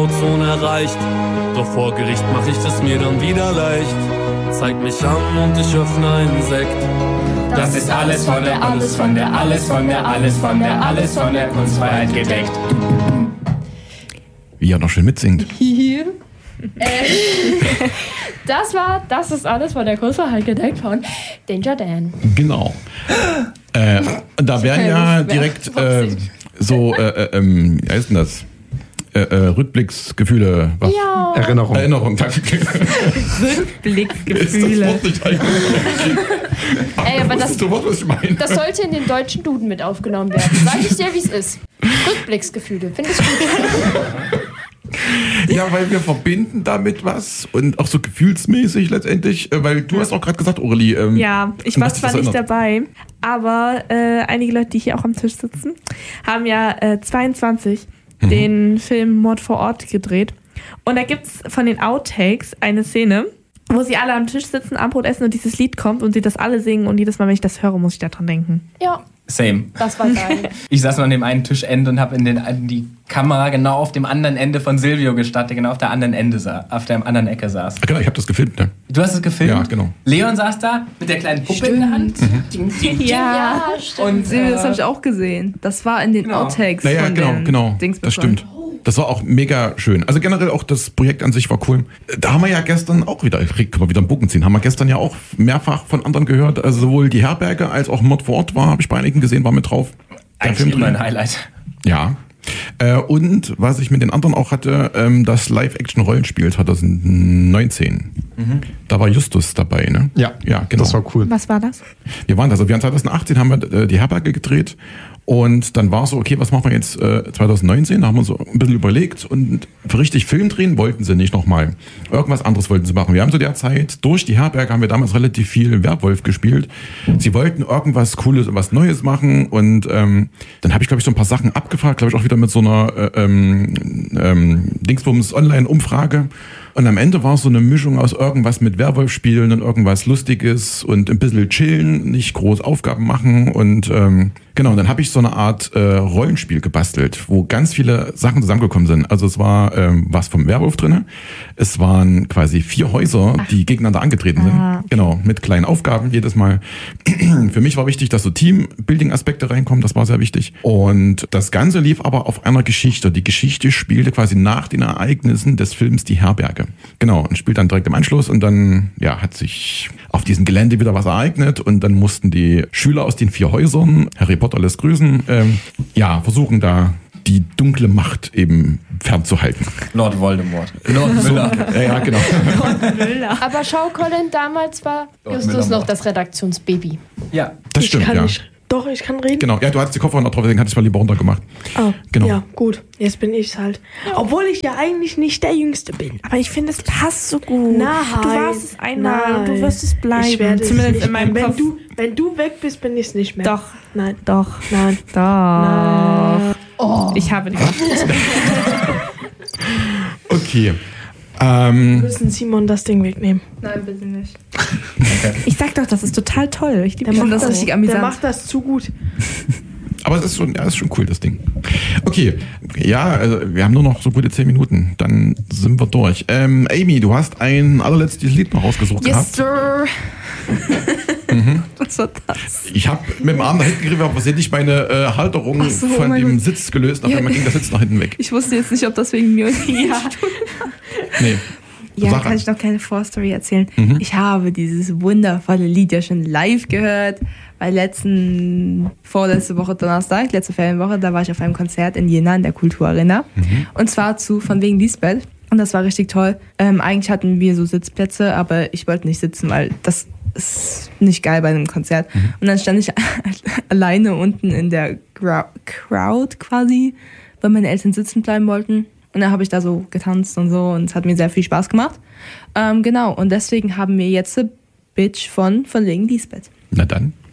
Grauzone erreicht. Doch vor Gericht mach ich es mir dann wieder leicht. Zeig mich an und ich öffne einen Sekt. Das ist alles von der, alles von der, alles von der, alles von der, alles von der Kunstfreiheit gedeckt. Wie er noch schön mitsingt. Das ist alles von der Kunstfreiheit gedeckt von Danger Dan. Genau. Da wären ja direkt wie heißt denn das? Rückblicksgefühle. Was? Ja. Erinnerung, danke. Rückblicksgefühle. Ist das Wort nicht eigentlich? Ey, aber das Wort, was ich meine? Das sollte in den deutschen Duden mit aufgenommen werden. Sag ich dir, wie es ist. Rückblicksgefühle, finde ich gut. Ja, weil wir verbinden damit was und auch so gefühlsmäßig letztendlich, weil du hast auch gerade gesagt, Aurelie. Ja, ich war zwar nicht dabei, aber einige Leute, die hier auch am Tisch sitzen, haben ja 22 den Film Mord vor Ort gedreht. Und da gibt es von den Outtakes eine Szene, wo sie alle am Tisch sitzen, Abendbrot essen und dieses Lied kommt und sie das alle singen und jedes Mal, wenn ich das höre, muss ich daran denken. Ja. Same. Das war geil. Ich saß nur an dem einen Tischende und habe in die Kamera genau auf dem anderen Ende von Silvio gestarrt, der genau auf der anderen anderen Ecke saß. Genau, ich habe das gefilmt, ne? Du hast es gefilmt? Ja, genau. Leon saß da mit der kleinen Puppe in der Hand. Ja, stimmt. und das habe ich auch gesehen. Das war in den Outtakes von genau, Dings. das stimmt. Das war auch mega schön. Also generell auch das Projekt an sich war cool. Da haben wir ja gestern auch wieder, können wir wieder einen Bogen ziehen, haben wir gestern ja auch mehrfach von anderen gehört. Also sowohl die Herberge als auch Mord vor Ort habe ich bei einigen gesehen, war mit drauf. Eigentlich immer ein Highlight. Ja. Und was ich mit den anderen auch hatte, das Live-Action-Rollenspiel 2019. Da war Justus dabei, ne? Ja, genau. Das war cool. Was war das? Wir haben 2018 haben wir die Herberge gedreht. Und dann war so, okay, was machen wir jetzt 2019? Da haben wir so ein bisschen überlegt und für richtig Film drehen wollten sie nicht nochmal. Irgendwas anderes wollten sie machen. Wir haben zu der Zeit, durch die Herberge haben wir damals relativ viel Werwolf gespielt. Sie wollten irgendwas Cooles und was Neues machen und dann habe ich, glaube ich, so ein paar Sachen abgefragt, glaube ich, auch wieder mit so einer Dingsbums-Online-Umfrage. Und am Ende war es so eine Mischung aus irgendwas mit Werwolf spielen und irgendwas Lustiges und ein bisschen chillen, nicht groß Aufgaben machen. Und genau, und dann habe ich so eine Art Rollenspiel gebastelt, wo ganz viele Sachen zusammengekommen sind. Also es war was vom Werwolf drin. Es waren quasi 4 Häuser, die gegeneinander angetreten sind. Okay. Genau, mit kleinen Aufgaben jedes Mal. Für mich war wichtig, dass so Team-Building-Aspekte reinkommen. Das war sehr wichtig. Und das Ganze lief aber auf einer Geschichte. Die Geschichte spielte quasi nach den Ereignissen des Films Die Herberge. Genau, und spielt dann direkt im Anschluss und dann hat sich auf diesem Gelände wieder was ereignet und dann mussten die Schüler aus den 4 Häusern, Harry Potter lässt grüßen, versuchen da die dunkle Macht eben fernzuhalten. Lord Voldemort. Lord Müller. Ja, genau. Aber schau, Colin, damals war Justus noch das Redaktionsbaby. Ja. Das stimmt, ja. Doch, ich kann reden. Genau, ja, du hattest die Kopfhörer noch drauf, deswegen hatte ich mal lieber runtergemacht. Oh, genau. Ja, gut. Jetzt bin ich's halt. Obwohl ich ja eigentlich nicht der Jüngste bin. Aber ich finde, es passt so gut. Nein. Du warst es einmal und du wirst es bleiben. Ich werde es Zumindest nicht in meinem mehr. Kopf. Wenn du weg bist, bin ich's nicht mehr. Doch. Nein. Doch. Nein. Doch. Nein. Oh. Ich habe die Macht. Okay. Wir müssen Simon das Ding wegnehmen. Nein, bitte nicht. Okay. Ich sag doch, das ist total toll. Ich Der finde macht das richtig amüsant. Der macht das zu gut. Aber es ist schon cool, das Ding. Okay, ja, also wir haben nur noch so gute 10 Minuten. Dann sind wir durch. Amy, du hast ein allerletztes Lied noch rausgesucht Yes, gehabt. sir. Was war das? Ich habe mit dem Arm nach hinten gegriffen, aber versehentlich meine Halterung von dem Sitz gelöst. Auf einmal ging der Sitz nach hinten weg. Ich wusste jetzt nicht, ob das wegen mir oder ja. Nee. Ja, Sache. kann ich noch keine Vorstory erzählen. Ich habe dieses wundervolle Lied ja schon live gehört, weil vorletzte Woche Donnerstag, letzte Ferienwoche, da war ich auf einem Konzert in Jena in der Kulturarena. Und zwar von wegen Lisbeth. Und das war richtig toll. Eigentlich hatten wir so Sitzplätze, aber ich wollte nicht sitzen, weil das ist nicht geil bei einem Konzert. Und dann stand ich alleine unten in der Crowd quasi, weil meine Eltern sitzen bleiben wollten. Und dann habe ich da so getanzt und so und es hat mir sehr viel Spaß gemacht. Genau, und deswegen haben wir jetzt The Bitch von wegen Lisbeth. Na dann.